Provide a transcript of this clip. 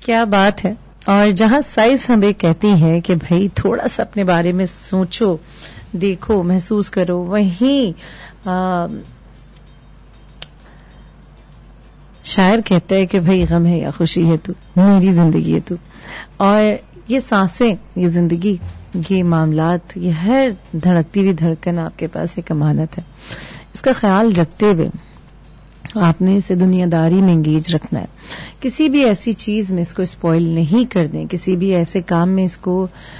क्या बात है। और जहां साइज हमें कहती है कि भाई थोड़ा सा अपने बारे में सोचो, देखो, महसूस करो, वहीं शायर कहता है कि भाई गम है या खुशी है तू, मेरी जिंदगी है तू। और ये सांसें, ये जिंदगी, ये मामलात, ये हर धड़कती हुई धड़कन आपके पास एक अमानत है। इसका ख्याल रखते हुए आपने इसे दुनियादारी में एंगेज रखना है। किसी भी ऐसी चीज में इसको स्पॉइल नहीं कर दें, किसी भी ऐसे काम में इसको